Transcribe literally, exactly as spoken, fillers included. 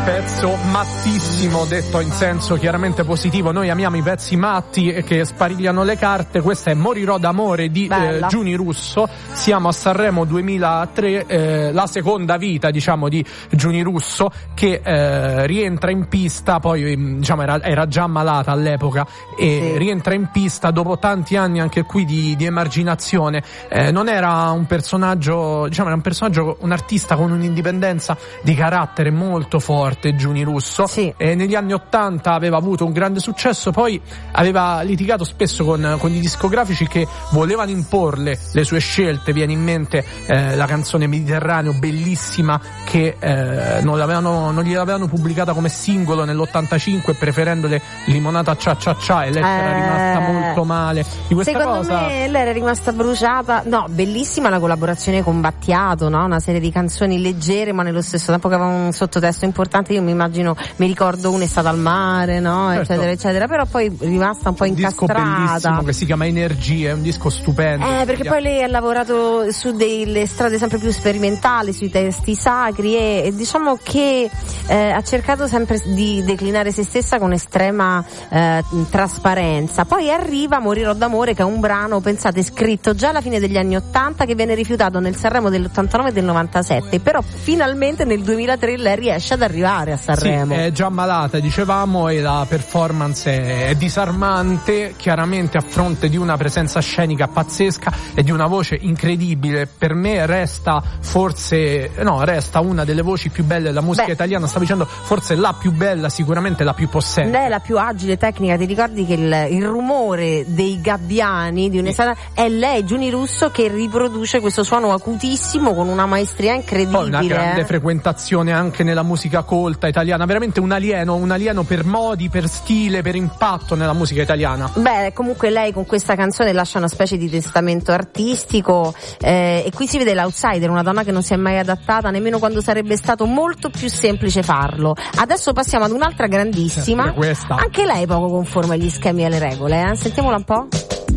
Pezzo mattissimo, detto in senso chiaramente positivo. Noi amiamo i pezzi matti che sparigliano le carte. Questa è Morirò d'amore di eh, Giuni Russo. Siamo a Sanremo duemilatré, eh, la seconda vita diciamo di Giuni Russo, che eh, rientra in pista. Poi diciamo era, era già malata all'epoca e sì. rientra in pista dopo tanti anni anche qui di, di emarginazione. Eh, non era un personaggio, diciamo era un personaggio, un artista con un'indipendenza di carattere molto forte, Giuni Russo, sì. e negli anni ottanta aveva avuto un grande successo, poi aveva litigato spesso con, con i discografici che volevano imporle le sue scelte. Viene in mente eh, la canzone Mediterraneo, bellissima, che eh, non l'avevano non gliel'avevano pubblicata come singolo nell'ottantacinque, preferendole Limonata Cia Cia Cia, e lei eh, era rimasta molto male di questa secondo cosa. Me lei era rimasta bruciata. No, bellissima la collaborazione con Battiato, no? Una serie di canzoni leggere ma nello stesso tempo che aveva un sottotesto importante. Io mi immagino, mi ricordo Una estate al mare, no? Certo. Eccetera eccetera, però poi è rimasta un po' incastrata. Un disco bellissimo che si chiama Energie, è un disco stupendo. Eh, perché poi lei ha lavorato su delle strade sempre più sperimentali, sui testi sacri e, e diciamo che eh, ha cercato sempre di declinare se stessa con estrema eh, trasparenza. Poi arriva Morirò d'amore, che è un brano, pensate, scritto già alla fine degli anni ottanta, che viene rifiutato nel Sanremo dell'ottantanove e del novantasette, però finalmente nel duemilatré lei riesce ad arrivare a Sanremo. Sì, è già malata, dicevamo, e la performance è, è disarmante, chiaramente a fronte di una presenza scenica pazzesca e di una voce incredibile. Per me resta forse, no, resta una delle voci più belle della musica Beh. italiana, sta dicendo forse la più bella, sicuramente la più possente. Lei è la più agile, tecnica. Ti ricordi che il, il rumore dei gabbiani di un'estate sì. è lei, Giuni Russo, che riproduce questo suono acutissimo con una maestria incredibile. Poi una grande eh. frequentazione anche nella musica colta italiana, veramente un alieno, un alieno per modi, per stile, per impatto nella musica italiana. Beh, comunque lei con questa canzone lascia una specie di testamento artistico eh, e qui si vede l'outsider, una donna che non si è mai adattata nemmeno quando sarebbe stato molto più semplice farlo. Adesso passiamo ad un'altra grandissima, questa. Anche lei poco conforme agli schemi e alle regole, eh? Sentiamola un po'.